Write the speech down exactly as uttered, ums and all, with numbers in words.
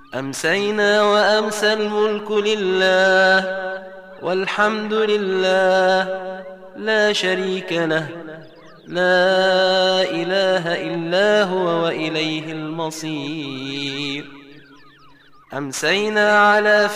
أمسينا وأمسى الملك لله والحمد لله لا شريك له لا إله إلا هو وإليه المصير. أمسينا على